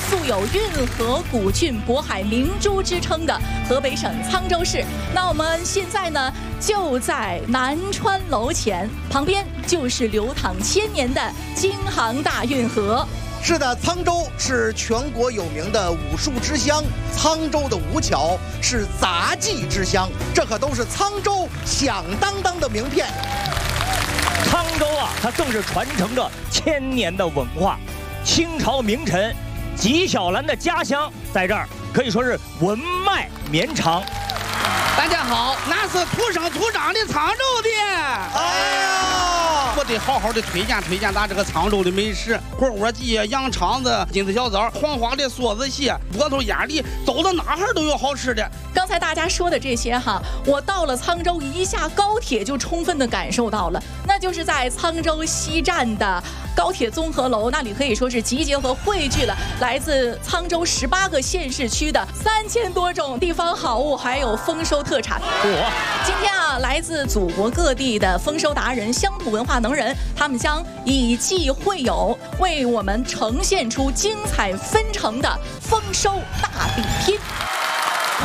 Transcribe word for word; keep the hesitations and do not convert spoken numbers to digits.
素有运河古郡、渤海明珠之称的河北省沧州市。那我们现在呢，就在南川楼前，旁边就是流淌千年的京杭大运河。 是的，沧州是全国有名的武术之乡，沧州的吴桥是杂技之乡，这可都是沧州响当当的名片。 沧州啊，它更是传承着千年的文化。清朝名臣纪晓岚的家乡在这儿，可以说是文脉绵长。 大家好，那是土生土长的沧州的。 哎呀， 我得好好的推荐推荐咱这个沧州的美食：火锅鸡、羊肠子、金丝小枣、黄花的梭子蟹、窝头鸭梨，走到哪儿都有好吃的。 刚才大家说的这些哈，我到了沧州，一下高铁就充分的感受到了，那就是在沧州西站的高铁综合楼，那里可以说是集结和汇聚了来自沧州十八个县市区的三千多种地方好物，还有丰收特产。 哇！ 今天啊，来自祖国各地的丰收达人、乡土文化能人，他们将以技会友，为我们呈现出精彩纷呈的丰收大比拼。